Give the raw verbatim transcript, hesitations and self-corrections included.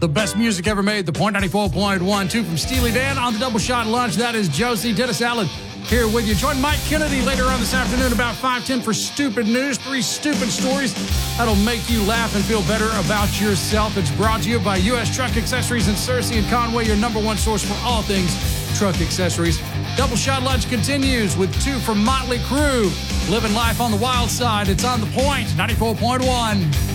The best music ever made, the Point ninety-four point one. Two from Steely Dan on the Double Shot Lunch. That is Josie. Dennis Allen here with you. Join Mike Kennedy later on this afternoon about five ten for Stupid News. Three stupid stories that'll make you laugh and feel better about yourself. It's brought to you by U S Truck Accessories in Searcy and Conway, your number one source for all things truck accessories. Double Shot Lunch continues with two from Motley Crue. Living life on the wild side. It's on the Point ninety-four point one.